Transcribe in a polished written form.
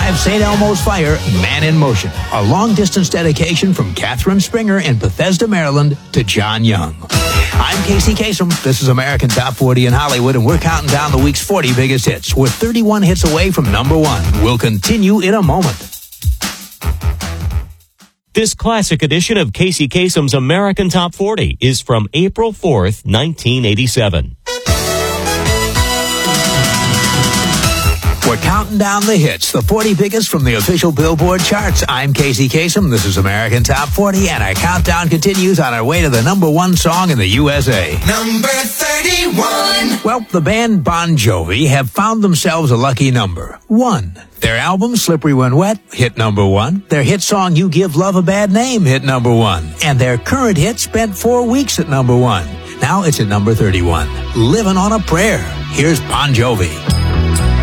5, St. Elmo's Fire, Man in Motion. A long-distance dedication from Catherine Springer in Bethesda, Maryland to John Young. I'm Casey Kasem. This is American Top 40 in Hollywood, and we're counting down the week's 40 biggest hits. We're 31 hits away from number 1. We'll continue in a moment. This classic edition of Casey Kasem's American Top 40 is from April 4th, 1987. We're counting down the hits, the 40 biggest from the official Billboard charts. I'm Casey Kasem. This is American Top 40, and our countdown continues on our way to the number 1 song in the USA. Number 31. Well, the band Bon Jovi have found themselves a lucky number 1. Their album, Slippery When Wet, hit number 1. Their hit song, You Give Love a Bad Name, hit number 1. And their current hit spent 4 weeks at number 1. Now it's at number 31. Living on a Prayer. Here's Bon Jovi.